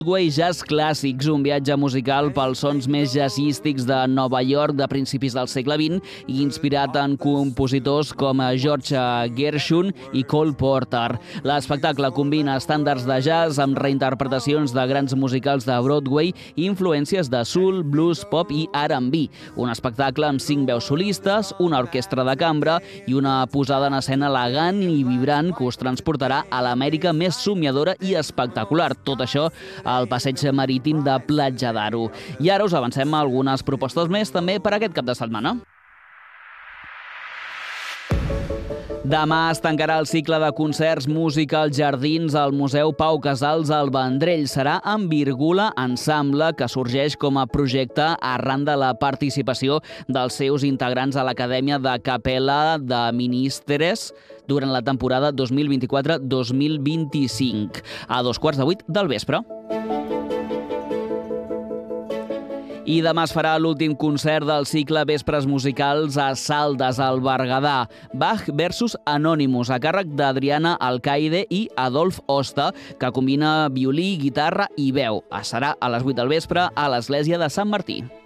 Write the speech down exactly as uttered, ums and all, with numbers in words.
Broadway Jazz Clàssics, un viatge musical pels sons més jazzístics de Nova York de principis del segle vint i inspirat en compositors com George Gershwin i Cole Porter. L'espectacle combina estàndards de jazz amb reinterpretacions de grans musicals de Broadway i influències de soul, blues, pop i R and B. Un espectacle amb cinc veus solistes, una orquestra de cambra i una posada en escena elegant i vibrant que us transportarà a l'Amèrica més somiadora i espectacular. Tot això al passeig marítim de Platja d'Aro. I ara us avancem a algunes propostes més també per aquest cap de setmana. Demà es tancarà el cicle de concerts Música als Jardins al Museu Pau Casals al Vendrell. Serà amb Virgula Ensemble, que sorgeix com a projecte arran de la participació dels seus integrants a l'Acadèmia de Capella de Ministres durant la temporada dos mil vint-i-quatre dos mil vint-i-cinc, a dos quarts de vuit del vespre. I demà es farà l'últim concert del cicle Vespres Musicals a Saldes, al Berguedà. Bach versus Anonymous, a càrrec d'Adriana Alcaide i Adolf Osta, que combina violí, guitarra i veu. Serà a les vuit del vespre a l'Església de Sant Martí.